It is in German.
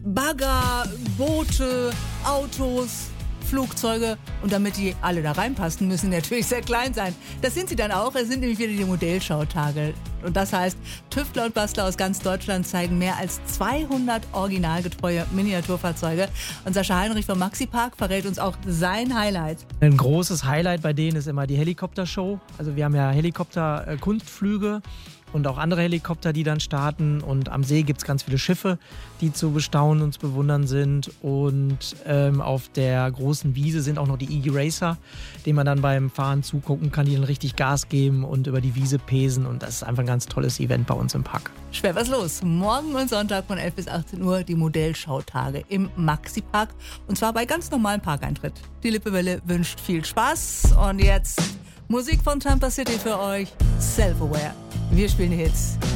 Bagger, Boote, Autos, Flugzeuge, und damit die alle da reinpassen, müssen die natürlich sehr klein sein. Das sind sie dann auch. Es sind nämlich wieder die Modellschautage. Und das heißt, Tüftler und Bastler aus ganz Deutschland zeigen mehr als 200 originalgetreue Miniaturfahrzeuge. Und Sascha Heinrich vom Maxi-Park verrät uns auch sein Highlight. Ein großes Highlight bei denen ist immer die Helikoptershow. Also wir haben ja Helikopter-Kunstflüge und auch andere Helikopter, die dann starten. Und am See gibt es ganz viele Schiffe, die zu bestaunen und zu bewundern sind. Und auf der großen Wiese sind auch noch die E-Racer, denen man dann beim Fahren zugucken kann, die dann richtig Gas geben und über die Wiese pesen. Und das ist einfach ein ganz tolles Event bei uns im Park. Schwer was los. Morgen und Sonntag von 11 bis 18 Uhr die Modellschautage im Maxi-Park. Und zwar bei ganz normalem Parkeintritt. Die Lippewelle wünscht viel Spaß. Und jetzt Musik von Tampa City für euch. Self-Aware. Wir spielen die Hits.